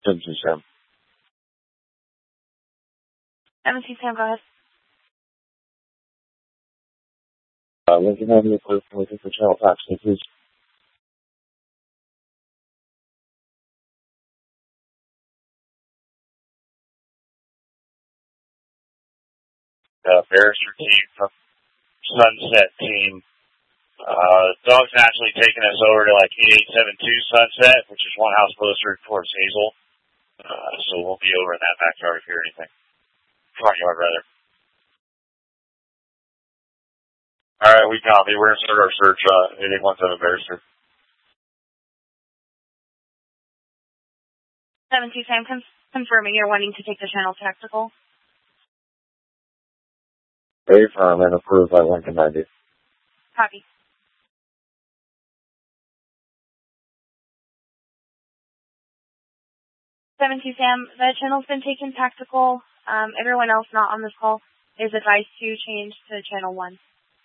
17 Sam. 17 Sam, go ahead. Lincoln Avenue, looking for channel taxi, please. Barrister team from Sunset team. Dog's actually taking us over to like 8872 Sunset, which is one house closer towards Hazel. So we'll be over in that backyard if you hear anything. Front yard, rather. Alright, we copy. We're going to start our search, 8817 Barrister. 17 Sam, confirming you're wanting to take the channel tactical. Very firm and approved by Lincoln 90. Copy. Sam, the channel's been taken tactical. Everyone else not on this call is advised to change to channel 1.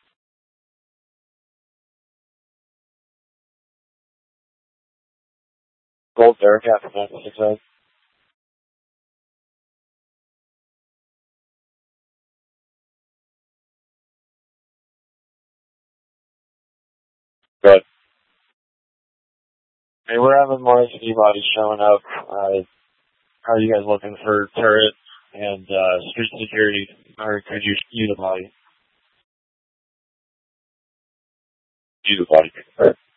Gold Derek after 968. Good. Hey, we're having more SD bodies showing up. How are you guys looking for turret and street security? Or could you use a body? Use a body. All right.